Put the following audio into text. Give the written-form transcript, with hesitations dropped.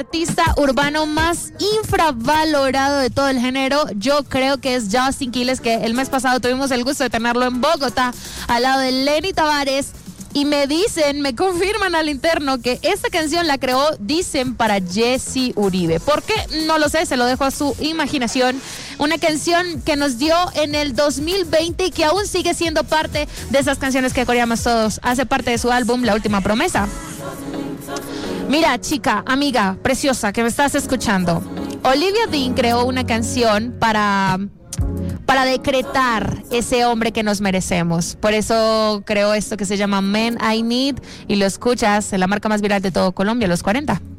artista urbano más infravalorado de todo el género, yo creo que es Justin Quiles, que el mes pasado tuvimos el gusto de tenerlo en Bogotá, al lado de Lenny Tavares. Y me confirman al interno que esta canción la creó, dicen, para Jesse Uribe. ¿Por qué? No lo sé, se lo dejo a su imaginación. Una canción que nos dio en el 2020 y que aún sigue siendo parte de esas canciones que coreamos todos. Hace parte de su álbum La Última Promesa. Mira, chica, amiga, preciosa, que me estás escuchando. Olivia Dean creó una canción para decretar ese hombre que nos merecemos. Por eso creó esto que se llama Men I Need, y lo escuchas en la marca más viral de todo Colombia, Los 40.